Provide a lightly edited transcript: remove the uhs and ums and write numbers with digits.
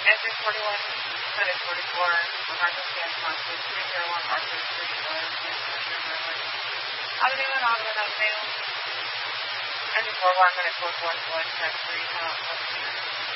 Entry 41, credit 44, emergency and constant 301 Arthur Street, Williamson, Maryland. Avenue and Ogden Avenue. Entry 41, credit 44, select track 3,